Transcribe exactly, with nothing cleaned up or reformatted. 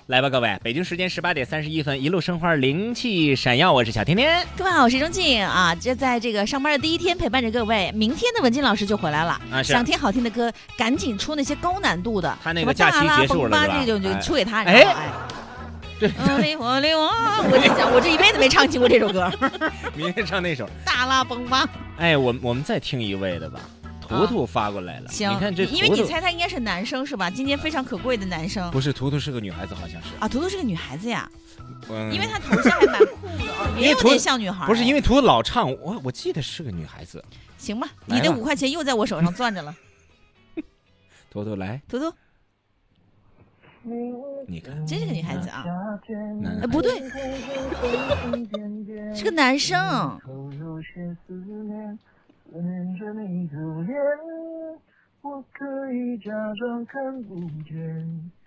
来吧，各位，北京时间十八点三十一分，一路生花，灵气闪耀，我是小天天。 各位好，我是钟静啊，这在这个上班的第一天陪伴着各位，明天的文静老师就回来了啊， 想听好听的歌，赶紧出那些高难度的， 他那个假期结束了， 这就就出给他。 哎， 我哩我哩我，我跟你讲，我这一辈子没唱起过这首歌。 明天唱那首大拉崩吧。 哎，我我们再听一位的吧。图图发过来了， 行， 你看这图图， 因为你猜他应该是男生是吧？今天非常可贵的男生。 不是，图图是个女孩子，好像是啊，图图是个女孩子呀， 嗯、 因为她头像还蛮酷的，也有点像女孩。 不是，因为图图老唱，我我记得是个女孩子。 行吧，你的五块钱又在我手上攥着了。 图图来， 图图， 你看， 真是个女孩子啊！ 男孩子呃，不对，是个男生。思念着你的脸，我可以假装看不见。